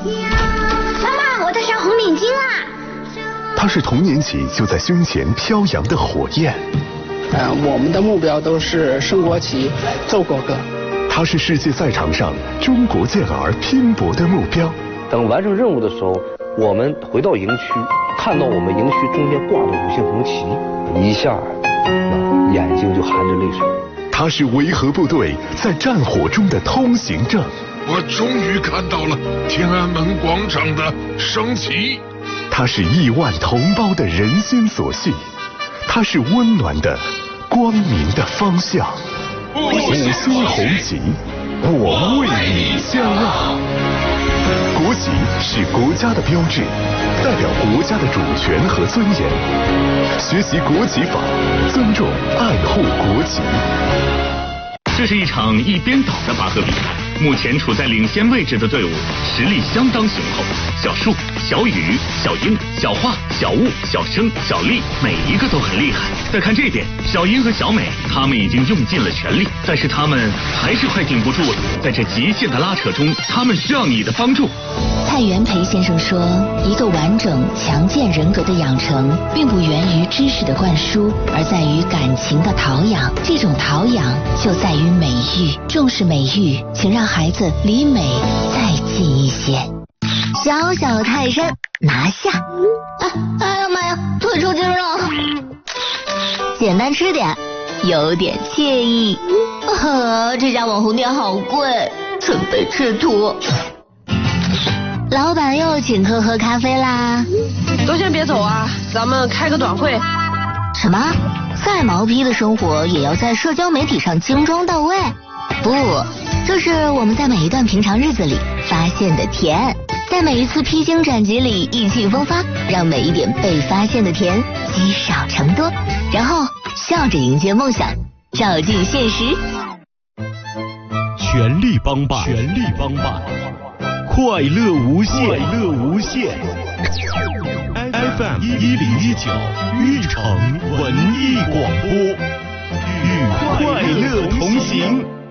妈妈，我戴上红领巾啦！ 它是童年起就在胸前飘扬的火焰。 我们的目标都是升国旗、奏国歌。 它是世界赛场上中国健儿拼搏的目标。 等完成任务的时候，我们回到营区，看到我们营区中间挂的5星红旗，一下，眼睛就含着泪水。 它是维和部队在战火中的通行证。 我终于看到了天安门广场的升旗。 它是亿万同胞的人心所系，它是温暖的、光明的方向。5星红旗，我为你骄傲。国旗是国家的标志，代表国家的主权和尊严。学习国旗法，尊重爱护国旗。 这是一场一边倒的拔河比赛，目前处在领先位置的队伍实力相当雄厚。小树、小雨、小英、小华、小雾、小生、小丽，每一个都很厉害。再看这边，小英和小美，他们已经用尽了全力，但是他们还是快顶不住了。在这极限的拉扯中，他们需要你的帮助。 蔡元培先生说，一个完整强健人格的养成，并不源于知识的灌输，而在于感情的陶养。这种陶养就在于美育，重视美育，请让孩子离美再近一些。小小泰山拿下！哎呀妈呀，腿抽筋了！简单吃点，有点惬意。这家网红店好贵，准备吃土。老板又请客喝咖啡啦！ 都先别走啊，咱们开个短会。 什么？再毛坯的生活也要在社交媒体上精装到位？不，这是我们在每一段平常日子里发现的甜，在每一次披荆斩棘里意气风发，让每一点被发现的甜积少成多，然后笑着迎接梦想，照进现实。 全力帮办，全力帮办，快乐无限，快乐无限。FM 1019玉城文艺广播，与快乐同行。